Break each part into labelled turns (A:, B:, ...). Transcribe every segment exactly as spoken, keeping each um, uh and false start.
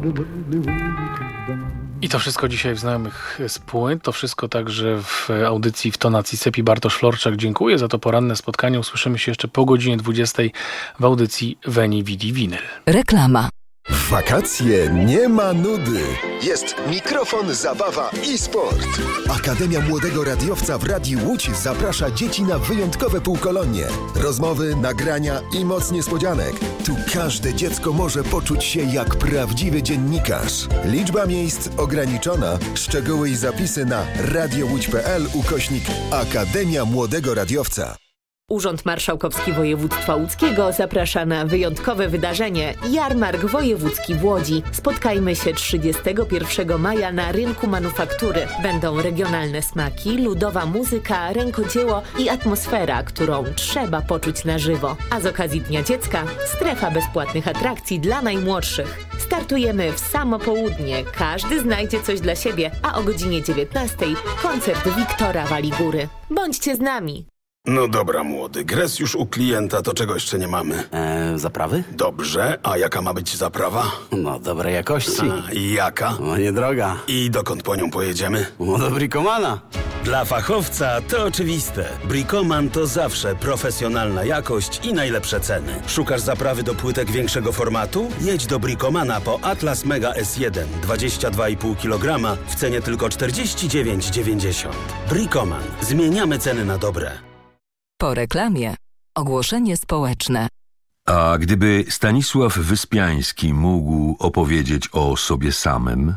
A: I to wszystko dzisiaj w Znajomych z Płyt. To wszystko także w audycji w tonacji Sepi Bartosz Florczak. Dziękuję za to poranne spotkanie. Usłyszymy się jeszcze po godzinie dwudziestej w audycji Veni Vidi Vinyl.
B: Reklama.
C: W wakacje nie ma nudy. Jest mikrofon, zabawa i sport. Akademia Młodego Radiowca w Radiu Łódź zaprasza dzieci na wyjątkowe półkolonie. Rozmowy, nagrania i moc niespodzianek. Tu każde dziecko może poczuć się jak prawdziwy dziennikarz. Liczba miejsc ograniczona. Szczegóły i zapisy na radiołódź.pl ukośnik Akademia Młodego Radiowca.
D: Urząd Marszałkowski Województwa Łódzkiego zaprasza na wyjątkowe wydarzenie Jarmark Wojewódzki w Łodzi. Spotkajmy się trzydziestego pierwszego maja na rynku manufaktury. Będą regionalne smaki, ludowa muzyka, rękodzieło i atmosfera, którą trzeba poczuć na żywo. A z okazji Dnia Dziecka strefa bezpłatnych atrakcji dla najmłodszych. Startujemy w samo południe. Każdy znajdzie coś dla siebie, a o godzinie dziewiętnastej koncert Wiktora Waligury. Bądźcie z nami!
E: No dobra, młody, gres już u klienta, to czego jeszcze nie mamy?
F: Eee, zaprawy?
E: Dobrze, a jaka ma być zaprawa?
F: No, dobrej jakości.
E: A, i jaka?
F: No, niedroga.
E: I dokąd po nią pojedziemy?
F: No, do Bricomana.
G: Dla fachowca to oczywiste. Bricoman to zawsze profesjonalna jakość i najlepsze ceny. Szukasz zaprawy do płytek większego formatu? Jedź do Bricomana po Atlas Mega S jeden, dwadzieścia dwa i pół kilograma w cenie tylko czterdzieści dziewięć dziewięćdziesiąt. Bricoman. Zmieniamy ceny na dobre.
B: Po reklamie ogłoszenie społeczne.
H: A gdyby Stanisław Wyspiański mógł opowiedzieć o sobie samym?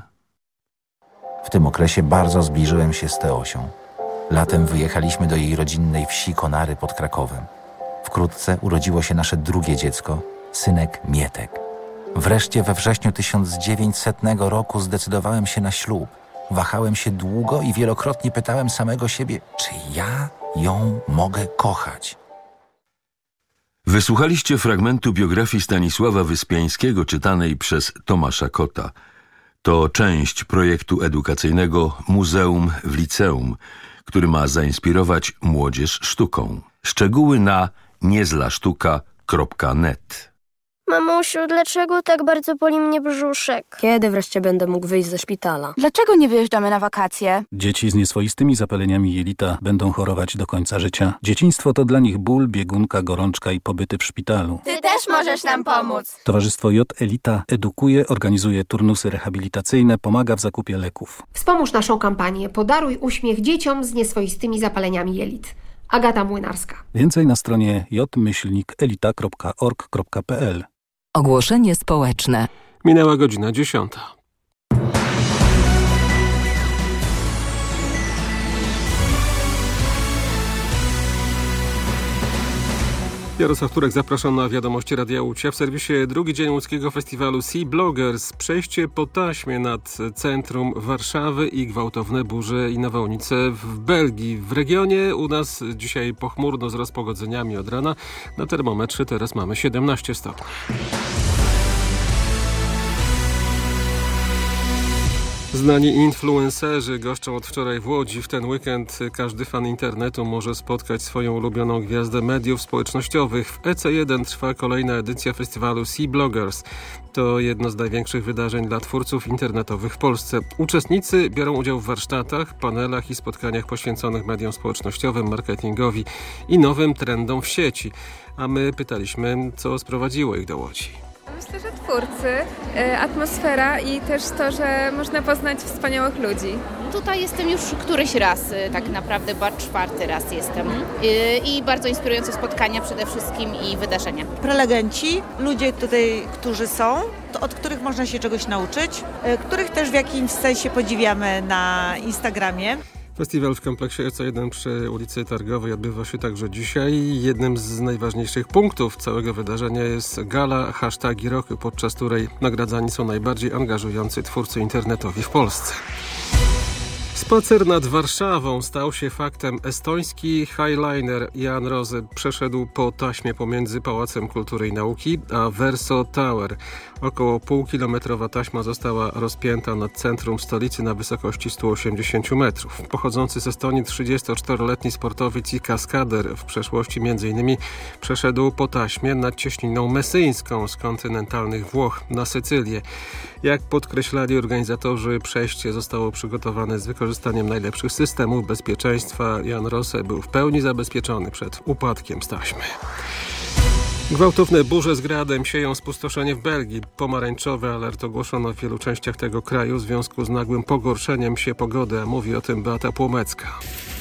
I: W tym okresie bardzo zbliżyłem się z Teosią. Latem wyjechaliśmy do jej rodzinnej wsi Konary pod Krakowem. Wkrótce urodziło się nasze drugie dziecko, synek Mietek. Wreszcie we wrześniu tysiąc dziewięćsetnego roku zdecydowałem się na ślub. Wahałem się długo i wielokrotnie pytałem samego siebie, czy ja ją mogę kochać.
H: Wysłuchaliście fragmentu biografii Stanisława Wyspiańskiego czytanej przez Tomasza Kota. To część projektu edukacyjnego Muzeum w Liceum, który ma zainspirować młodzież sztuką. Szczegóły na niezlasztuka kropka net.
J: Mamusiu, dlaczego tak bardzo boli mnie brzuszek?
K: Kiedy wreszcie będę mógł wyjść ze szpitala?
L: Dlaczego nie wyjeżdżamy na wakacje?
M: Dzieci z nieswoistymi zapaleniami jelita będą chorować do końca życia. Dzieciństwo to dla nich ból, biegunka, gorączka i pobyty w szpitalu.
L: Ty też możesz nam pomóc.
M: Towarzystwo J Elita edukuje, organizuje turnusy rehabilitacyjne, pomaga w zakupie leków.
N: Wspomóż naszą kampanię Podaruj uśmiech dzieciom z nieswoistymi zapaleniami jelit. Agata Młynarska.
M: Więcej na stronie j myślnik elita kropka org kropka p l.
B: Ogłoszenie społeczne.
O: Minęła godzina dziesiąta. Jarosław Turek, zapraszam na wiadomości Radia Łódź. W serwisie drugi dzień łódzkiego festiwalu Sea Bloggers. Przejście po taśmie nad centrum Warszawy i gwałtowne burze i nawałnice w Belgii. W regionie u nas dzisiaj pochmurno z rozpogodzeniami od rana. Na termometrze teraz mamy siedemnaście stopni. Znani influencerzy goszczą od wczoraj w Łodzi. W ten weekend każdy fan internetu może spotkać swoją ulubioną gwiazdę mediów społecznościowych. W E C jeden trwa kolejna edycja festiwalu Sea Bloggers. To jedno z największych wydarzeń dla twórców internetowych w Polsce. Uczestnicy biorą udział w warsztatach, panelach i spotkaniach poświęconych mediom społecznościowym, marketingowi i nowym trendom w sieci. A my pytaliśmy, co sprowadziło ich do Łodzi.
P: Myślę, że twórcy, atmosfera i też to, że można poznać wspaniałych ludzi.
Q: Tutaj jestem już któryś raz, tak naprawdę, bo czwarty raz jestem. I bardzo inspirujące spotkania przede wszystkim i wydarzenia.
R: Prelegenci, ludzie tutaj, którzy są, to od których można się czegoś nauczyć, których też w jakimś sensie podziwiamy na Instagramie.
O: Festiwal w kompleksie E C jeden przy ulicy Targowej odbywa się także dzisiaj. Jednym z najważniejszych punktów całego wydarzenia jest gala Hashtagi Roku, podczas której nagradzani są najbardziej angażujący twórcy internetowi w Polsce. Spacer nad Warszawą stał się faktem. Estoński Highliner Jan Rose przeszedł po taśmie pomiędzy Pałacem Kultury i Nauki a Verso Tower. Około półkilometrowa taśma została rozpięta nad centrum stolicy na wysokości stu osiemdziesięciu metrów. Pochodzący z Estonii trzydziestoczteroletni sportowiec i kaskader w przeszłości między innymi przeszedł po taśmie nad cieśniną mesyńską z kontynentalnych Włoch na Sycylię. Jak podkreślali organizatorzy, przejście zostało przygotowane z wykorzystaniem najlepszych systemów bezpieczeństwa. Jan Rose był w pełni zabezpieczony przed upadkiem z taśmy. Gwałtowne burze z gradem sieją spustoszenie w Belgii. Pomarańczowy alert ogłoszono w wielu częściach tego kraju w związku z nagłym pogorszeniem się pogody, a mówi o tym Beata Płomecka.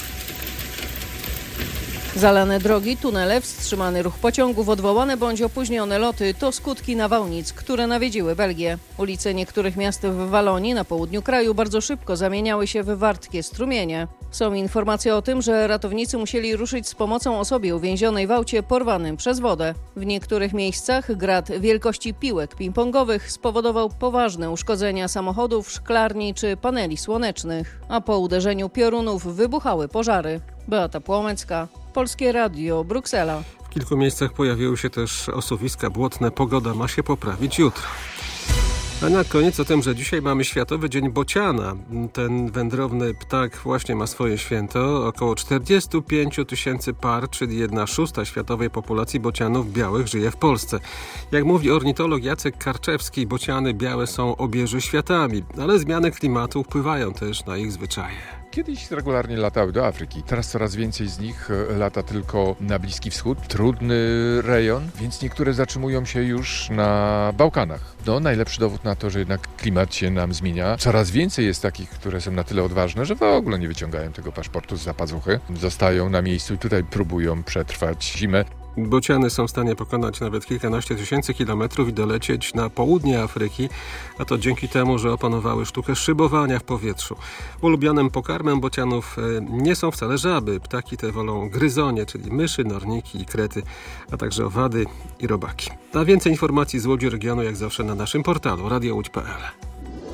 S: Zalane drogi, tunele, wstrzymany ruch pociągów, odwołane bądź opóźnione loty to skutki nawałnic, które nawiedziły Belgię. Ulice niektórych miast w Walonii na południu kraju bardzo szybko zamieniały się w wartkie strumienie. Są informacje o tym, że ratownicy musieli ruszyć z pomocą osobie uwięzionej w aucie porwanym przez wodę. W niektórych miejscach grad wielkości piłek ping-pongowych spowodował poważne uszkodzenia samochodów, szklarni czy paneli słonecznych, a po uderzeniu piorunów wybuchały pożary. Beata Płomecka, Polskie Radio, Bruksela.
O: W kilku miejscach pojawiły się też osuwiska błotne. Pogoda ma się poprawić jutro. A na koniec o tym, że dzisiaj mamy Światowy Dzień Bociana. Ten wędrowny ptak właśnie ma swoje święto. Około czterdzieści pięć tysięcy par, czyli jedna szósta światowej populacji bocianów białych żyje w Polsce. Jak mówi ornitolog Jacek Karczewski, bociany białe są obieży światami, ale zmiany klimatu wpływają też na ich zwyczaje.
T: Kiedyś regularnie latały do Afryki. Teraz coraz więcej z nich lata tylko na Bliski Wschód. Trudny rejon, więc niektóre zatrzymują się już na Bałkanach. No, najlepszy dowód na to, że jednak klimat się nam zmienia. Coraz więcej jest takich, które są na tyle odważne, że w ogóle nie wyciągają tego paszportu z zapazuchy. Zostają na miejscu i tutaj próbują przetrwać zimę.
O: Bociany są w stanie pokonać nawet kilkanaście tysięcy kilometrów i dolecieć na południe Afryki, a to dzięki temu, że opanowały sztukę szybowania w powietrzu. Ulubionym pokarmem bocianów nie są wcale żaby. Ptaki te wolą gryzonie, czyli myszy, norniki i krety, a także owady i robaki. A więcej informacji z Łodzi regionu jak zawsze na naszym portalu radio łódź kropka pe el.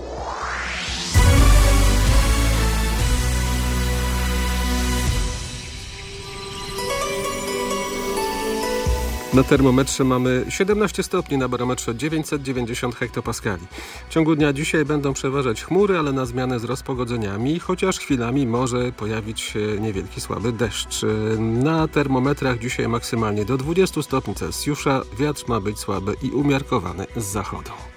O: Na termometrze mamy siedemnaście stopni, na barometrze dziewięćset dziewięćdziesiąt hektopaskali. W ciągu dnia dzisiaj będą przeważać chmury, ale na zmianę z rozpogodzeniami, chociaż chwilami może pojawić się niewielki słaby deszcz. Na termometrach dzisiaj maksymalnie do dwudziestu stopni Celsjusza, wiatr ma być słaby i umiarkowany z zachodu.